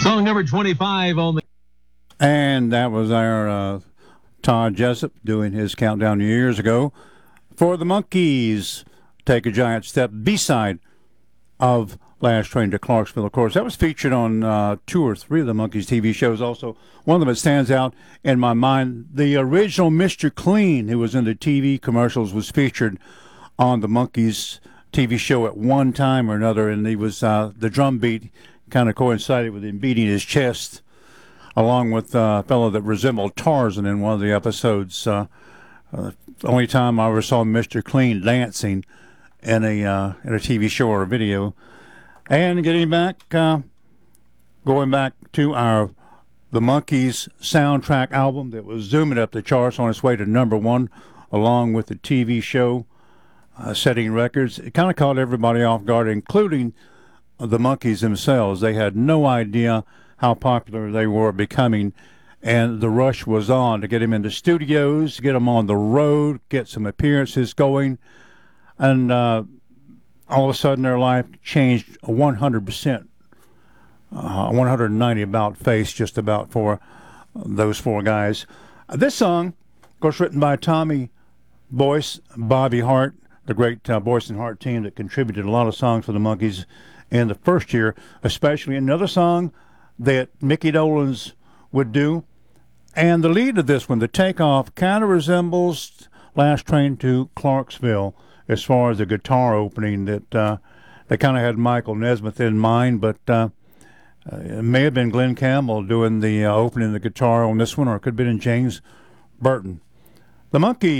Song number 25 on the... And that was our Todd Jessup doing his countdown years ago for the Monkees. Take a Giant Step, B-side of Last Train to Clarksville. Of course, that was featured on 2 or 3 of the Monkees TV shows. Also, one of them that stands out in my mind, the original Mr. Clean, who was in the TV commercials, was featured on the Monkees TV show at one time or another, and he was the drum beat kind of coincided with him beating his chest, along with a fellow that resembled Tarzan in one of the episodes. The only time I ever saw Mr. Clean dancing in a TV show or a video. And getting back, going back to the Monkees soundtrack album that was zooming up the charts on its way to number 1, along with the TV show setting records. It kind of caught everybody off guard, including the Monkees themselves. They had no idea how popular they were becoming, and the rush was on to get them into studios, get them on the road, get some appearances going, and all of a sudden their life changed 100%, 190 about face just about for those 4 guys. This song, of course, written by Tommy Boyce, Bobby Hart, the great Boyce and Hart team that contributed a lot of songs for the Monkees in the first year, especially. Another song that Mickey Dolenz would do. And the lead of this one, the takeoff, kind of resembles Last Train to Clarksville as far as the guitar opening that they kind of had Michael Nesmith in mind, but it may have been Glenn Campbell doing the opening of the guitar on this one, or it could have been James Burton. The Monkees.